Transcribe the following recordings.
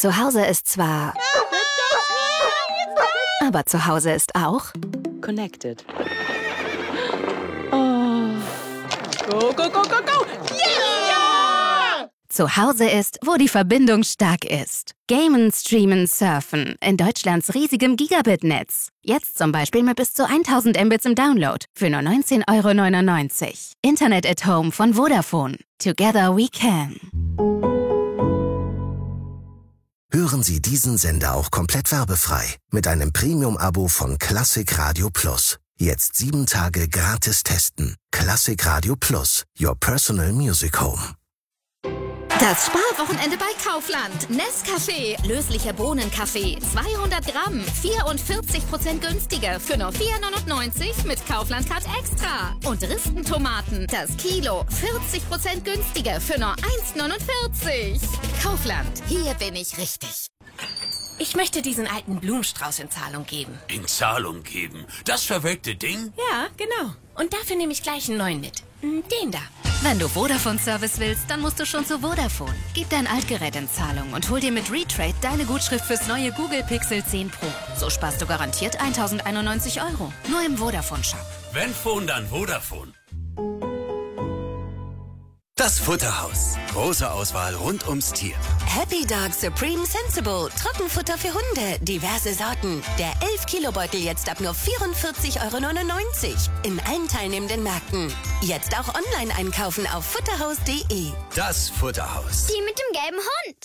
Zu Hause ist zwar... Aber zu Hause ist auch... Connected. Oh. Go, go, go, go, go! Yeah! Zu Hause ist, wo die Verbindung stark ist. Gamen, streamen, surfen. In Deutschlands riesigem Gigabit-Netz. Jetzt zum Beispiel mit bis zu 1000 Mbits im Download. Für nur 19,99 €. Internet at Home von Vodafone. Together we can. Hören Sie diesen Sender auch komplett werbefrei mit einem Premium-Abo von Klassik Radio Plus. Jetzt 7 Tage gratis testen. Klassik Radio Plus, your personal music home. Das Sparwochenende bei Kaufland. Nescafé, löslicher Bohnenkaffee, 200 Gramm, 44% günstiger für nur 4,99 € mit Kaufland-Card Extra. Und Ristentomaten, das Kilo, 40% günstiger für nur 1,49 €. Kaufland, hier bin ich richtig. Ich möchte diesen alten Blumenstrauß in Zahlung geben. In Zahlung geben? Das verwelkte Ding? Ja, genau. Und dafür nehme ich gleich einen neuen mit. Den da. Wenn du Vodafone-Service willst, dann musst du schon zu Vodafone. Gib dein Altgerät in Zahlung und hol dir mit Retrade deine Gutschrift fürs neue Google Pixel 10 Pro. So sparst du garantiert 1.091 €. Nur im Vodafone-Shop. Wenn Phone, dann Vodafone. Das Futterhaus. Große Auswahl rund ums Tier. Happy Dog Supreme Sensible. Trockenfutter für Hunde. Diverse Sorten. Der 11-Kilo-Beutel jetzt ab nur 44,99 € in allen teilnehmenden Märkten. Jetzt auch online einkaufen auf futterhaus.de. Das Futterhaus. Die mit dem gelben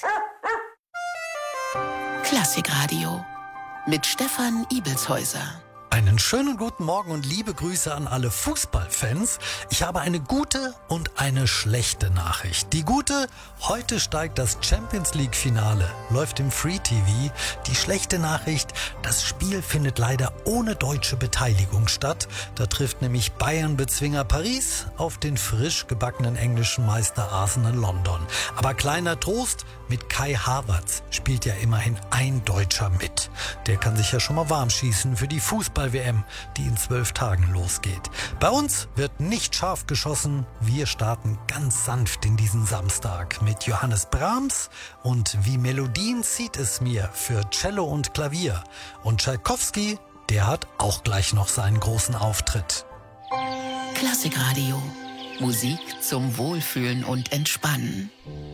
Hund. Klassikradio mit Stefan Ibelshäuser. Einen schönen guten Morgen und liebe Grüße an alle Fußballfans. Ich habe eine gute und eine schlechte Nachricht. Die gute, heute steigt das Champions-League-Finale, läuft im Free-TV. Die schlechte Nachricht, das Spiel findet leider ohne deutsche Beteiligung statt. Da trifft nämlich Bayern-Bezwinger Paris auf den frisch gebackenen englischen Meister Arsenal London. Aber kleiner Trost, mit Kai Havertz spielt ja immerhin ein Deutscher mit. Der kann sich ja schon mal warm schießen für die Fußball-WM, die in 12 Tagen losgeht. Bei uns wird nicht scharf geschossen. Wir starten ganz sanft in diesen Samstag mit Johannes Brahms und Wie Melodien zieht es mir für Cello und Klavier. Und Tschaikowski, der hat auch gleich noch seinen großen Auftritt. Klassikradio. Musik zum Wohlfühlen und Entspannen.